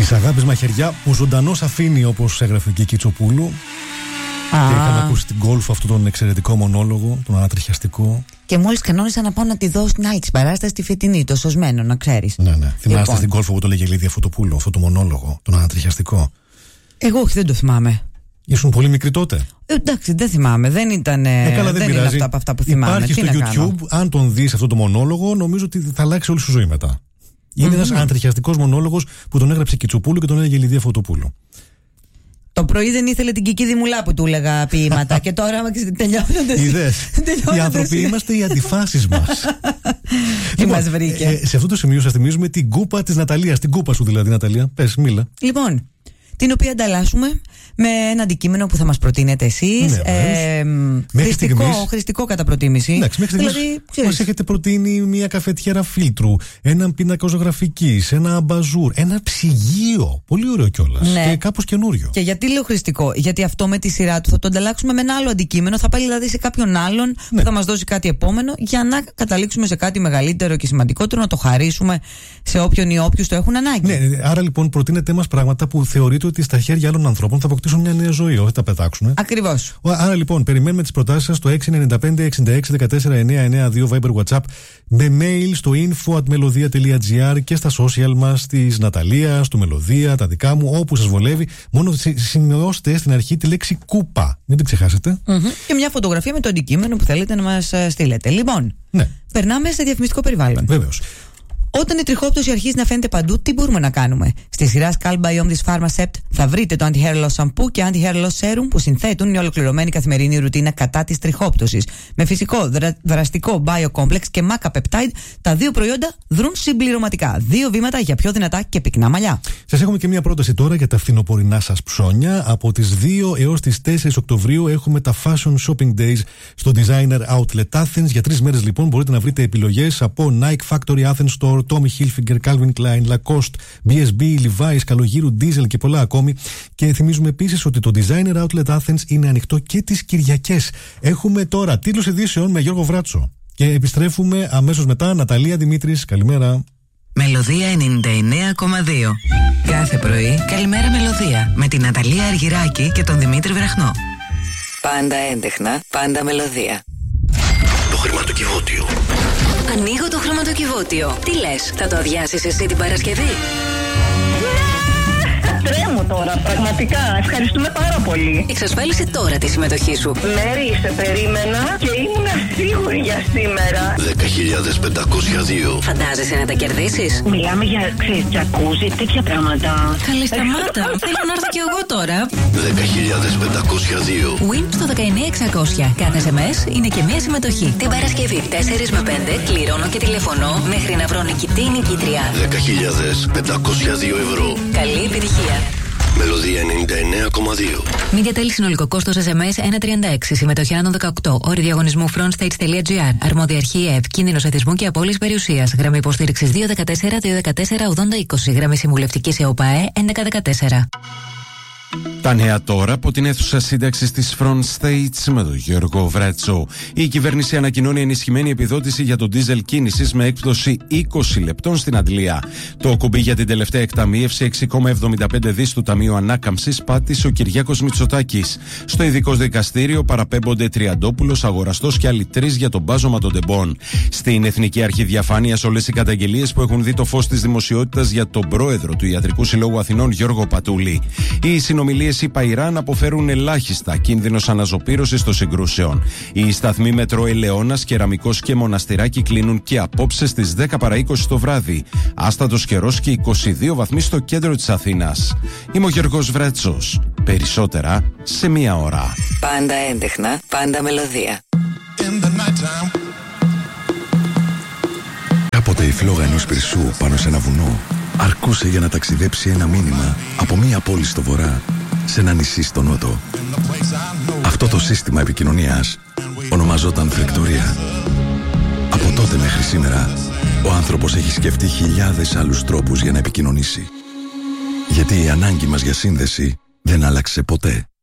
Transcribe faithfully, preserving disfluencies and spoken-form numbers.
Της αγάπης μαχαιριά που ζωντανός αφήνει, όπως έγραφε και η Κιτσοπούλου. Ah. Και είχαμε ακούσει την Γκόλφ αυτόν τον εξαιρετικό μονόλογο, τον ανατριχιαστικό. Και μόλις κανόνισα να πάω να τη δω στην άλλη της παράσταση, τη φετινή, το σωσμένο, να ξέρεις. Ναι, ναι. Θυμάστε λοιπόν στην Γκόλφ που το λέγε η Λίδια Φωτοπούλου, αυτό το μονόλογο, τον ανατριχιαστικό? Εγώ όχι, δεν το θυμάμαι. Ήσουν πολύ μικρή τότε. Ε, εντάξει, δεν θυμάμαι. Δεν ήταν. Ε, καλά, δεν δεν είναι αυτά από αυτά που θυμάμαι. Υπάρχει Τι στο YouTube, αν τον δεις αυτό το μονόλογο, νομίζω ότι θα αλλάξει όλη σου ζωή μετά. Είναι mm-hmm. ένας ανατριχιαστικός μονόλογος που τον έγραψε η Κιτσοπούλου και τον έλεγε η Λιδία Φωτοπούλου. Το πρωί δεν ήθελε την Κική Δημουλά που του έλεγα ποίηματα και τώρα τελειώνονται. Είδες. Οι άνθρωποι είμαστε οι αντιφάσεις μας. Τι λοιπόν, μας βρήκε. Ε, σε αυτό το σημείο σας θυμίζουμε την κούπα της Ναταλίας. Την κούπα σου δηλαδή, Ναταλία. Πες, μίλα. Λοιπόν, την οποία ανταλλάσσουμε με ένα αντικείμενο που θα μας προτείνετε εσείς. Ναι, ε, χρηστικό, χρηστικό κατά προτίμηση. Εντάξει, μέχρι στιγμής δηλαδή, μας έχετε προτείνει μια καφετιέρα φίλτρου, έναν πίνακα ζωγραφικής, ένα αμπαζούρ, ένα ψυγείο. Πολύ ωραίο κιόλας. Ναι. Και κάπως καινούριο. Και γιατί λέω χρηστικό? Γιατί αυτό με τη σειρά του θα το ανταλλάξουμε με ένα άλλο αντικείμενο. Θα πάει δηλαδή σε κάποιον άλλον ναι. που θα μας δώσει κάτι επόμενο για να καταλήξουμε σε κάτι μεγαλύτερο και σημαντικότερο, να το χαρίσουμε σε όποιον ή όποιους το έχουν ανάγκη. Ναι, άρα λοιπόν προτείνετε μας πράγματα που θεωρείτε ότι στα χέρια άλλων ανθρώπων θα αποκτήσουν μια νέα ζωή, όχι τα πετάξουν. Ακριβώς. Άρα λοιπόν, περιμένουμε τις προτάσεις σας στο έξι εννιά πέντε εξήντα έξι δεκατέσσερα εννιακόσια ενενήντα δύο Viber WhatsApp, με mail στο info at melodia τελεία gr και στα social μας της Ναταλίας, του Μελωδία, τα δικά μου, όπου σας βολεύει. Μόνο σημειώστε στην αρχή τη λέξη κούπα. Μην την ξεχάσετε. Mm-hmm. Και μια φωτογραφία με το αντικείμενο που θέλετε να μας στείλετε. Λοιπόν, ναι. περνάμε σε διαφημιστικό περιβάλλον. Βεβαίως. Όταν η τριχόπτωση αρχίζει να φαίνεται παντού, τι μπορούμε να κάνουμε? Στη σειρά Scalp Biome της Pharmacept θα βρείτε το Anti-Hair Loss Shampoo και Anti-Hair Loss Serum που συνθέτουν μια ολοκληρωμένη καθημερινή ρουτίνα κατά της τριχόπτωσης. Με φυσικό, δρα, δραστικό Biocomplex και Maca Peptide, τα δύο προϊόντα δρούν συμπληρωματικά. Δύο βήματα για πιο δυνατά και πυκνά μαλλιά. Σας έχουμε και μια πρόταση τώρα για τα φθινοπορεινά σας ψώνια. Από τις δύο έως τις τέσσερις Οκτωβρίου έχουμε τα Fashion Shopping Days στο Designer Outlet Athens. Για τρεις μέρες λοιπόν μπορείτε να βρείτε επιλογές από Nike Factory Athens Store, Tommy Hilfiger, Calvin Klein, Lacoste, μπι ες μπι, Levi's, Καλογύρου, Diesel και πολλά ακόμη. Και θυμίζουμε επίσης ότι το Designer Outlet Athens είναι ανοιχτό και τις Κυριακές. Έχουμε τώρα τίτλους ειδήσεων με Γιώργο Βράτσο. Και επιστρέφουμε αμέσως μετά. Ναταλία Δημήτρης, καλημέρα. Μελωδία ενενήντα εννέα κόμμα δύο. Κάθε πρωί, καλημέρα Μελωδία. Με την Ναταλία Αργυράκη και τον Δημήτρη Βραχνό. Πάντα έντεχνα, πάντα Μελωδία. Το χρηματοκιβώτιο. Ανοίγω το χρηματοκιβώτιο. Τι λες, θα το αδειάσεις εσύ την Παρασκευή? Τρέμω τώρα, πραγματικά. Ευχαριστούμε πάρα πολύ. Εξασφάλισε τώρα τη συμμετοχή σου. Μέρη, σε περίμενα και ήμουν σίγουρη για σήμερα. δέκα χιλιάδες πεντακόσια δύο. Φαντάζεσαι να τα κερδίσεις? Μιλάμε για, ξέρεις, τζακούζι, τέτοια πράγματα. Καλή σταμάτα. Θέλω να έρθω κι εγώ τώρα. δέκα χιλιάδες πεντακόσια δύο. Win στο δεκαεννέα εξακόσια. Κάθε ες εμ ες είναι και μία συμμετοχή. Την Παρασκευή τέσσερις με πέντε κληρώνω και τηλεφωνώ μέχρι να βρω νικητή ή νικήτρια. δέκα χιλιάδες πεντακόσια δύο ευρώ. Καλή επιτυχία. Μελωδία ενενήντα εννέα κόμμα δύο. Media Tel, συνολικό κόστος ες εμ ες ένα τριάντα έξι. Συμμετοχή άνω δεκαοκτώ. Όροι διαγωνισμού frontstage.gr. Αρμόδια αρχή ΕΕΠ. Κίνδυνος εθισμού και απώλειας περιουσίας. Γραμμή υποστήριξης δύο δεκατέσσερα δύο δεκατέσσερα ογδόντα είκοσι. Γραμμή συμβουλευτικής ΕΟΠΑΕ έντεκα δεκατέσσερα. Τα νέα τώρα από την αίθουσα σύνταξης της Front States με τον Γιώργο Βρέτσο. Η κυβέρνηση ανακοινώνει ενισχυμένη επιδότηση για τον ντίζελ κίνησης με έκπτωση είκοσι λεπτών στην αντλία. Το κουμπί για την τελευταία εκταμείευση έξι κόμμα εβδομήντα πέντε δισεκατομμύρια του Ταμείου Ανάκαμψης πάτησε ο Κυριάκος Μητσοτάκης. Στο ειδικό δικαστήριο παραπέμπονται Τριαντόπουλος, Αγοραστός και άλλοι τρεις για τον μπάζωμα των τεμπών. Στην Εθνική Αρχή Διαφάνειας, όλες οι καταγγελίες που έχουν δει το φως της δημοσιότητας για τον πρόεδρο του Ιατρικού Συλλόγου Αθηνών, Γιώργο Πατούλη. Οι συνομιλίες ΙΠΑ-Ιράν αποφέρουν ελάχιστα, κίνδυνος αναζωπήρωσης των συγκρούσεων. Οι σταθμοί μετρό Ελαιώνας, Κεραμικός και Μοναστηράκι κλείνουν και απόψε στις δέκα παρά είκοσι το βράδυ. Άστατος καιρός και είκοσι δύο βαθμοί στο κέντρο της Αθήνας. Είμαι ο Γιώργος Βρέτσος. Περισσότερα σε μία ώρα. Πάντα έντεχνα, πάντα Μελωδία. Κάποτε η φλόγα ενός πυρσού πάνω σε ένα βουνό αρκούσε για να ταξιδέψει ένα μήνυμα από μία πόλη στο βορρά σε ένα νησί στο νότο. Αυτό το σύστημα επικοινωνίας ονομαζόταν φρεκτορία. Από τότε μέχρι σήμερα ο άνθρωπος έχει σκεφτεί χιλιάδες άλλους τρόπους για να επικοινωνήσει. Γιατί η ανάγκη μας για σύνδεση δεν άλλαξε ποτέ.